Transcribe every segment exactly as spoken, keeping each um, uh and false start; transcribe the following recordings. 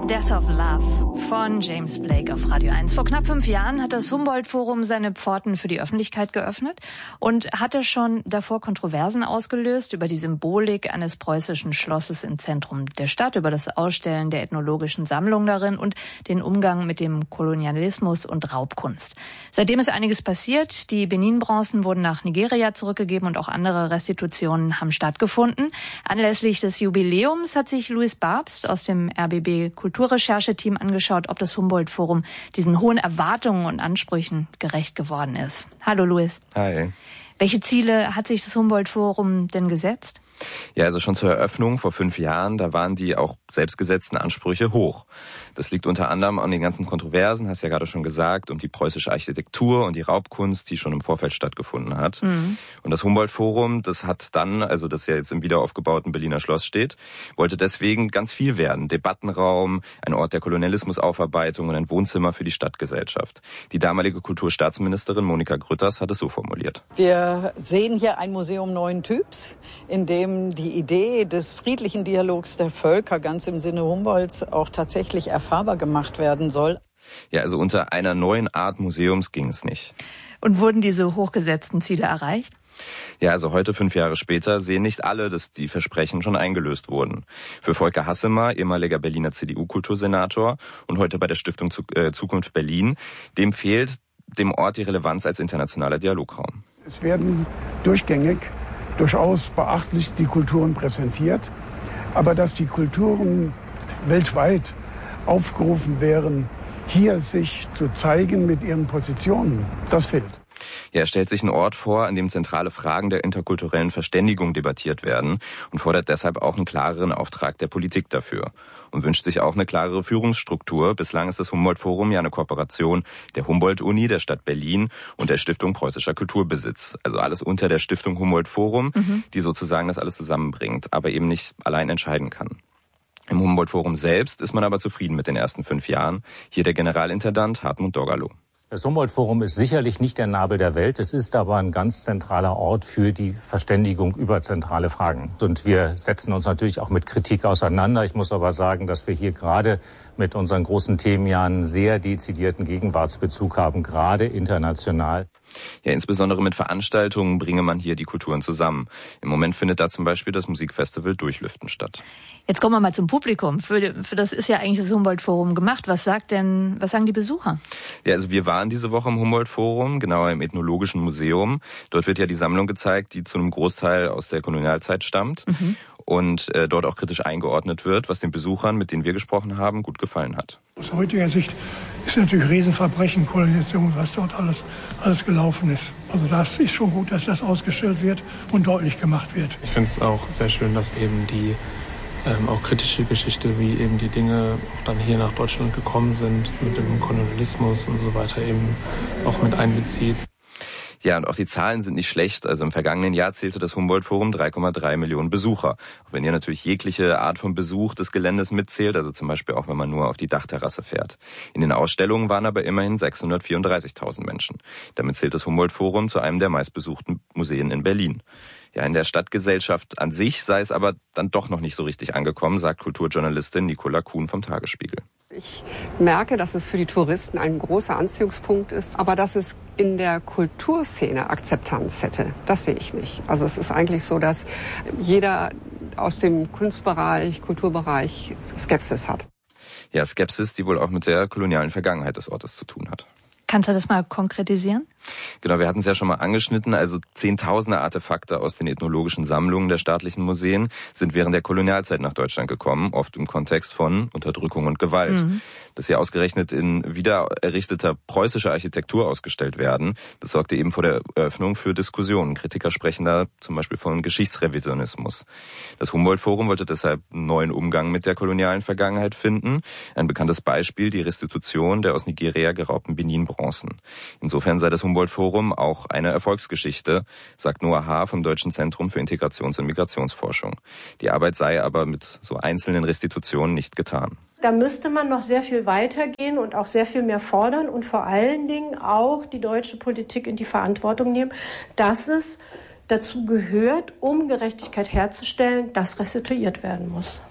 Death of Love von James Blake auf Radio eins. Vor knapp fünf Jahren hat das Humboldt-Forum seine Pforten für die Öffentlichkeit geöffnet und hatte schon davor Kontroversen ausgelöst über die Symbolik eines preußischen Schlosses im Zentrum der Stadt, über das Ausstellen der ethnologischen Sammlung darin und den Umgang mit dem Kolonialismus und Raubkunst. Seitdem ist einiges passiert. Die Benin-Bronzen wurden nach Nigeria zurückgegeben und auch andere Restitutionen haben stattgefunden. Anlässlich des Jubiläums hat sich Louis Barbst aus dem R B B Kulturrechercheteam angeschaut, ob das Humboldt-Forum diesen hohen Erwartungen und Ansprüchen gerecht geworden ist. Hallo Louis. Hi. Welche Ziele hat sich das Humboldt-Forum denn gesetzt? Ja, also schon zur Eröffnung vor fünf Jahren, da waren die auch selbstgesetzten Ansprüche hoch. Das liegt unter anderem an den ganzen Kontroversen, hast ja gerade schon gesagt, um die preußische Architektur und die Raubkunst, die schon im Vorfeld stattgefunden hat. Mhm. Und das Humboldt-Forum, das hat dann, also das ja jetzt im wiederaufgebauten Berliner Schloss steht, wollte deswegen ganz viel werden. Debattenraum, ein Ort der Kolonialismusaufarbeitung und ein Wohnzimmer für die Stadtgesellschaft. Die damalige Kulturstaatsministerin Monika Grütters hat es so formuliert. Wir sehen hier ein Museum neuen Typs, in dem die Idee des friedlichen Dialogs der Völker ganz im Sinne Humboldts auch tatsächlich erfahrbar gemacht werden soll. Ja, also unter einer neuen Art Museums ging es nicht. Und wurden diese hochgesetzten Ziele erreicht? Ja, also heute, fünf Jahre später, sehen nicht alle, dass die Versprechen schon eingelöst wurden. Für Volker Hassemer, ehemaliger Berliner C D U-Kultursenator und heute bei der Stiftung Zukunft Berlin, dem fehlt dem Ort die Relevanz als internationaler Dialograum. Es werden durchgängig durchaus beachtlich die Kulturen präsentiert, aber dass die Kulturen weltweit aufgerufen wären, hier sich zu zeigen mit ihren Positionen, das fehlt. Ja, er stellt sich einen Ort vor, an dem zentrale Fragen der interkulturellen Verständigung debattiert werden und fordert deshalb auch einen klareren Auftrag der Politik dafür und wünscht sich auch eine klarere Führungsstruktur. Bislang ist das Humboldt-Forum ja eine Kooperation der Humboldt-Uni, der Stadt Berlin und der Stiftung Preußischer Kulturbesitz. Also alles unter der Stiftung Humboldt-Forum, mhm. die sozusagen das alles zusammenbringt, aber eben nicht allein entscheiden kann. Im Humboldt-Forum selbst ist man aber zufrieden mit den ersten fünf Jahren. Hier der Generalintendant Hartmut Doggerloh. Das Humboldt-Forum ist sicherlich nicht der Nabel der Welt. Es ist aber ein ganz zentraler Ort für die Verständigung über zentrale Fragen. Und wir setzen uns natürlich auch mit Kritik auseinander. Ich muss aber sagen, dass wir hier gerade mit unseren großen Themen ja einen sehr dezidierten Gegenwartsbezug haben, gerade international. Ja, insbesondere mit Veranstaltungen bringe man hier die Kulturen zusammen. Im Moment findet da zum Beispiel das Musikfestival Durchlüften statt. Jetzt kommen wir mal zum Publikum. Für, für das ist ja eigentlich das Humboldt-Forum gemacht. Was sagt denn, was sagen die Besucher? Ja, also wir waren diese Woche im Humboldt-Forum, genauer im Ethnologischen Museum. Dort wird ja die Sammlung gezeigt, die zu einem Großteil aus der Kolonialzeit stammt. Mhm. Und äh, dort auch kritisch eingeordnet wird, was den Besuchern, mit denen wir gesprochen haben, gut gefallen hat. Aus heutiger Sicht ist natürlich Riesenverbrechen, Kolonisation, was dort alles, alles gelaufen ist. Also das ist schon gut, dass das ausgestellt wird und deutlich gemacht wird. Ich finde es auch sehr schön, dass eben die ähm, auch kritische Geschichte, wie eben die Dinge auch dann hier nach Deutschland gekommen sind, mit dem Kolonialismus und so weiter eben auch mit einbezieht. Ja, und auch die Zahlen sind nicht schlecht. Also im vergangenen Jahr zählte das Humboldt-Forum drei Komma drei Millionen Besucher. Auch wenn ihr natürlich jegliche Art von Besuch des Geländes mitzählt, also zum Beispiel auch wenn man nur auf die Dachterrasse fährt. In den Ausstellungen waren aber immerhin sechshundertvierunddreißigtausend Menschen. Damit zählt das Humboldt-Forum zu einem der meistbesuchten Museen in Berlin. Ja, in der Stadtgesellschaft an sich sei es aber dann doch noch nicht so richtig angekommen, sagt Kulturjournalistin Nicola Kuhn vom Tagesspiegel. Ich merke, dass es für die Touristen ein großer Anziehungspunkt ist, aber dass es in der Kulturszene Akzeptanz hätte, das sehe ich nicht. Also es ist eigentlich so, dass jeder aus dem Kunstbereich, Kulturbereich Skepsis hat. Ja, Skepsis, die wohl auch mit der kolonialen Vergangenheit des Ortes zu tun hat. Kannst du das mal konkretisieren? Genau, wir hatten es ja schon mal angeschnitten. Also zehntausende Artefakte aus den ethnologischen Sammlungen der staatlichen Museen sind während der Kolonialzeit nach Deutschland gekommen, oft im Kontext von Unterdrückung und Gewalt. Mhm. Dass sie ausgerechnet in wiedererrichteter preußischer Architektur ausgestellt werden, das sorgte eben vor der Eröffnung für Diskussionen. Kritiker sprechen da zum Beispiel von Geschichtsrevisionismus. Das Humboldt-Forum wollte deshalb einen neuen Umgang mit der kolonialen Vergangenheit finden. Ein bekanntes Beispiel, die Restitution der aus Nigeria geraubten Benin-Bronzen. Insofern sei das Humboldt-Forum auch eine Erfolgsgeschichte, sagt Noah Haar vom Deutschen Zentrum für Integrations- und Migrationsforschung. Die Arbeit sei aber mit so einzelnen Restitutionen nicht getan. Da müsste man noch sehr viel weitergehen und auch sehr viel mehr fordern und vor allen Dingen auch die deutsche Politik in die Verantwortung nehmen, dass es dazu gehört, um Gerechtigkeit herzustellen, dass restituiert werden muss.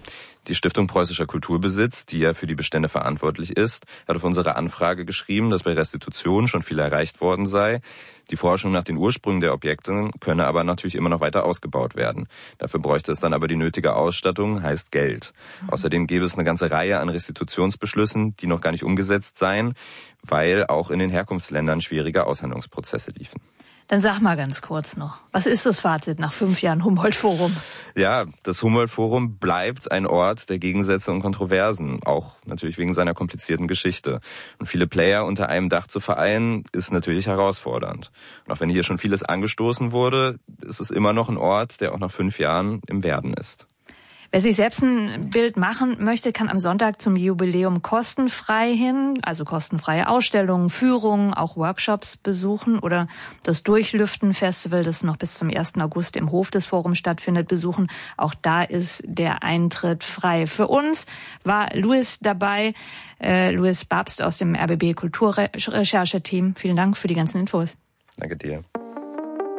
Die Stiftung Preußischer Kulturbesitz, die ja für die Bestände verantwortlich ist, hat auf unsere Anfrage geschrieben, dass bei Restitution schon viel erreicht worden sei. Die Forschung nach den Ursprüngen der Objekte könne aber natürlich immer noch weiter ausgebaut werden. Dafür bräuchte es dann aber die nötige Ausstattung, heißt Geld. Mhm. Außerdem gäbe es eine ganze Reihe an Restitutionsbeschlüssen, die noch gar nicht umgesetzt seien, weil auch in den Herkunftsländern schwierige Aushandlungsprozesse liefen. Dann sag mal ganz kurz noch, was ist das Fazit nach fünf Jahren Humboldt-Forum? Ja, das Humboldt-Forum bleibt ein Ort der Gegensätze und Kontroversen, auch natürlich wegen seiner komplizierten Geschichte. Und viele Player unter einem Dach zu vereinen, ist natürlich herausfordernd. Und auch wenn hier schon vieles angestoßen wurde, ist es immer noch ein Ort, der auch nach fünf Jahren im Werden ist. Wer sich selbst ein Bild machen möchte, kann am Sonntag zum Jubiläum kostenfrei hin, also kostenfreie Ausstellungen, Führungen, auch Workshops besuchen oder das Durchlüften-Festival, das noch bis zum ersten August im Hof des Forums stattfindet, besuchen. Auch da ist der Eintritt frei. Für uns war Louis dabei, äh, Louis Babst aus dem R B B Kulturrechercheteam. Vielen Dank für die ganzen Infos. Danke dir.